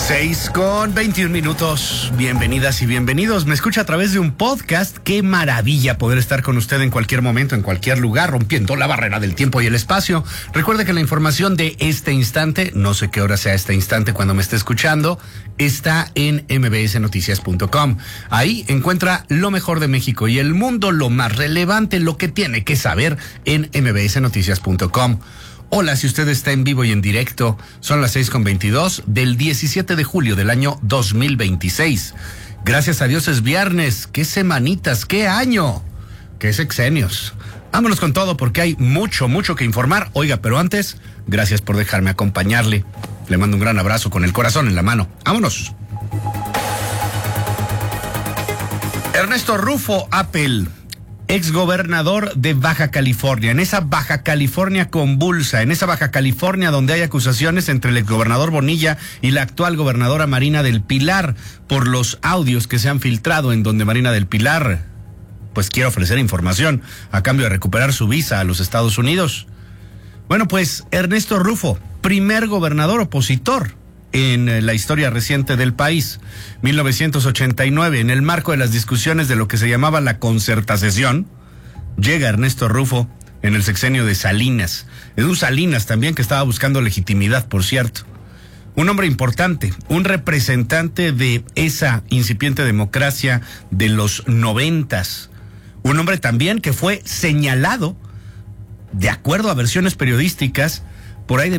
6:21. Bienvenidas y bienvenidos. Me escucha a través de un podcast. Qué maravilla poder estar con usted en cualquier momento, en cualquier lugar, rompiendo la barrera del tiempo y el espacio. Recuerde que la información de este instante, no sé qué hora sea este instante cuando me esté escuchando, está en mbsnoticias.com. Ahí encuentra lo mejor de México y el mundo, lo más relevante, lo que tiene que saber en mbsnoticias.com. Hola, si usted está en vivo y en directo, son las 6:22 del 17 de julio del año 2026. Gracias a Dios es viernes. ¡Qué semanitas! ¡Qué año! ¡Qué sexenios! Vámonos con todo porque hay mucho que informar. Oiga, pero antes, gracias por dejarme acompañarle. Le mando un gran abrazo con el corazón en la mano. ¡Vámonos! Ernesto Rufo Appel, exgobernador de Baja California, en esa Baja California convulsa, en esa Baja California donde hay acusaciones entre el exgobernador Bonilla y la actual gobernadora Marina del Pilar por los audios que se han filtrado en donde Marina del Pilar pues quiere ofrecer información a cambio de recuperar su visa a los Estados Unidos. Bueno, pues Ernesto Rufo, primer gobernador opositor en la historia reciente del país. 1989, en el marco de las discusiones de lo que se llamaba la concertación, llega Ernesto Rufo en el sexenio de Salinas. Edu Salinas también, que estaba buscando legitimidad, por cierto. Un hombre importante, un representante de esa incipiente democracia de los 90s. Un hombre también que fue señalado, de acuerdo a versiones periodísticas, por ahí de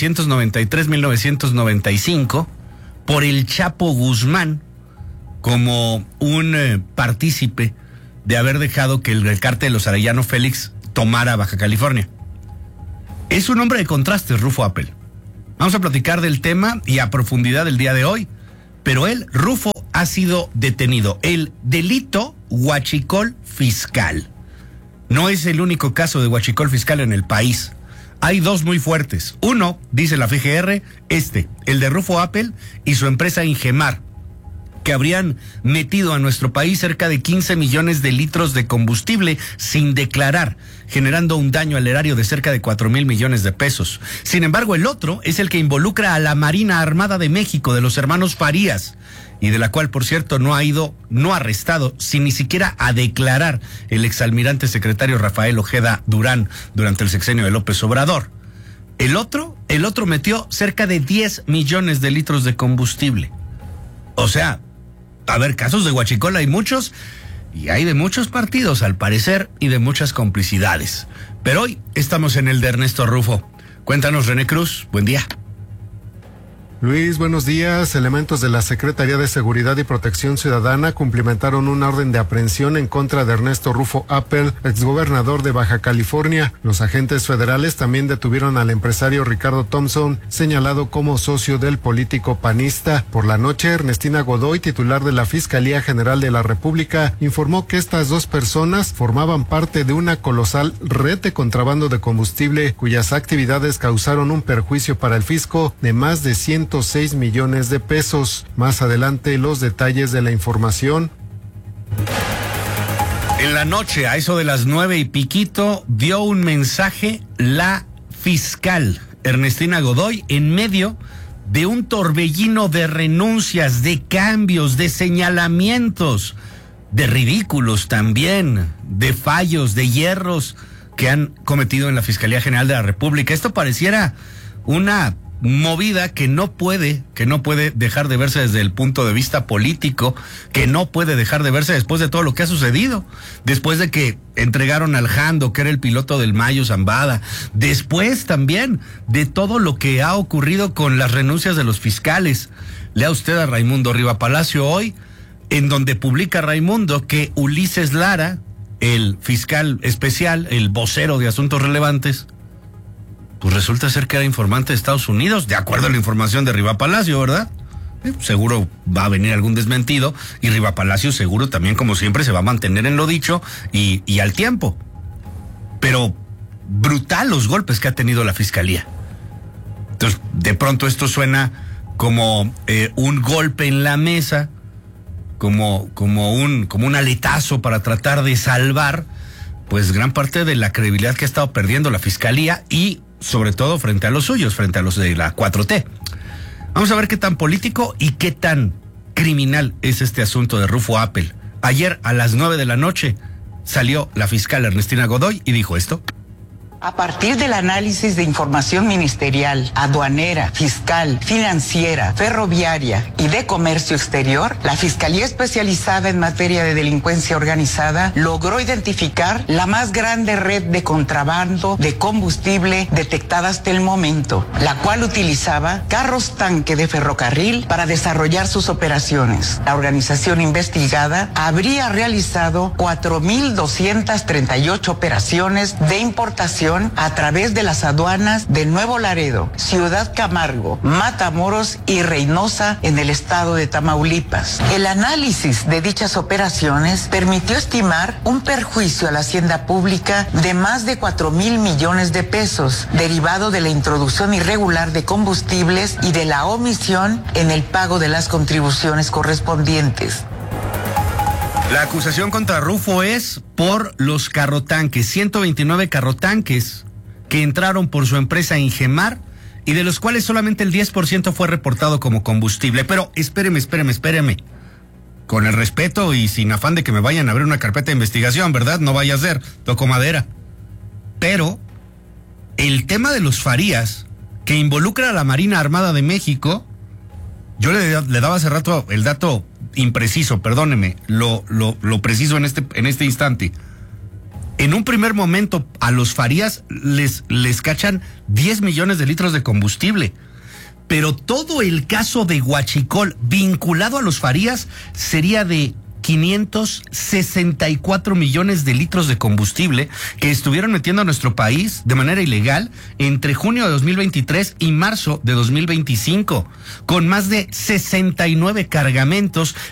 1993-1995, por el Chapo Guzmán, como un partícipe de haber dejado que el cártel de los Arellano Félix tomara Baja California. Es un hombre de contrastes, Rufo Appel. Vamos a platicar del tema y a profundidad el día de hoy, pero él, Rufo, ha sido detenido. El delito huachicol fiscal. No es el único caso de huachicol fiscal en el país. Hay dos muy fuertes. Uno, dice la FGR, el de Rufo Appel y su empresa Ingemar, que habrían metido a nuestro país cerca de 15 millones de litros de combustible sin declarar, generando un daño al erario de cerca de 4,000 millones de pesos. Sin embargo, el otro es el que involucra a la Marina Armada de México, de los hermanos Farías, y de la cual, por cierto, no ha arrestado, sin ni siquiera a declarar el exalmirante secretario Rafael Ojeda Durán durante el sexenio de López Obrador. El otro metió cerca de 10 millones de litros de combustible. O sea, a ver, casos de huachicol hay muchos, y hay de muchos partidos, al parecer, y de muchas complicidades. Pero hoy estamos en el de Ernesto Rufo. Cuéntanos, René Cruz, buen día. Luis, buenos días. Elementos de la Secretaría de Seguridad y Protección Ciudadana cumplimentaron una orden de aprehensión en contra de Ernesto Rufo Appel, exgobernador de Baja California. Los agentes federales también detuvieron al empresario Ricardo Thompson, señalado como socio del político panista. Por la noche, Ernestina Godoy, titular de la Fiscalía General de la República, informó que estas dos personas formaban parte de una colosal red de contrabando de combustible, cuyas actividades causaron un perjuicio para el fisco de más de 106 millones de pesos. Más adelante, los detalles de la información. En la noche, a eso de las 9 y piquito, dio un mensaje la fiscal Ernestina Godoy en medio de un torbellino de renuncias, de cambios, de señalamientos, de ridículos también, de fallos, de hierros que han cometido en la Fiscalía General de la República. Esto pareciera una movida que no puede dejar de verse desde el punto de vista político, que no puede dejar de verse después de todo lo que ha sucedido, después de que entregaron al Jando, que era el piloto del Mayo Zambada, después también de todo lo que ha ocurrido con las renuncias de los fiscales. Lea usted a Raimundo Rivapalacio hoy, en donde publica Raimundo que Ulises Lara, el fiscal especial, el vocero de asuntos relevantes, pues resulta ser que era informante de Estados Unidos, de acuerdo a la información de Rivapalacio, ¿verdad? Seguro va a venir algún desmentido, y Rivapalacio seguro también, como siempre, se va a mantener en lo dicho y al tiempo. Pero brutal los golpes que ha tenido la Fiscalía. Entonces, de pronto esto suena como un golpe en la mesa, como un aletazo para tratar de salvar, pues, gran parte de la credibilidad que ha estado perdiendo la Fiscalía y sobre todo frente a los suyos, frente a los de la 4T. Vamos a ver qué tan político y qué tan criminal es este asunto de Rufo Appel. Ayer a las 9 de la noche salió la fiscal Ernestina Godoy y dijo esto. A partir del análisis de información ministerial, aduanera, fiscal, financiera, ferroviaria y de comercio exterior, la Fiscalía Especializada en Materia de Delincuencia Organizada logró identificar la más grande red de contrabando de combustible detectada hasta el momento, la cual utilizaba carros tanque de ferrocarril para desarrollar sus operaciones. La organización investigada habría realizado 4.238 operaciones de importación a través de las aduanas de Nuevo Laredo, Ciudad Camargo, Matamoros y Reynosa en el estado de Tamaulipas. El análisis de dichas operaciones permitió estimar un perjuicio a la hacienda pública de más de 4,000 millones de pesos, derivado de la introducción irregular de combustibles y de la omisión en el pago de las contribuciones correspondientes. La acusación contra Rufo es por los carrotanques, 129 carrotanques que entraron por su empresa Ingemar y de los cuales solamente el 10% fue reportado como combustible. Pero espéreme. Con el respeto y sin afán de que me vayan a abrir una carpeta de investigación, ¿verdad? No vaya a ser, toco madera. Pero el tema de los Farías, que involucra a la Marina Armada de México, yo le daba hace rato el dato impreciso, perdóneme, lo preciso en este instante. En un primer momento a los Farías les cachan 10 millones de litros de combustible, pero todo el caso de Huachicol vinculado a los Farías sería de 564 millones de litros de combustible que estuvieron metiendo a nuestro país de manera ilegal entre junio de 2023 y marzo de 2025, con más de 69 cargamentos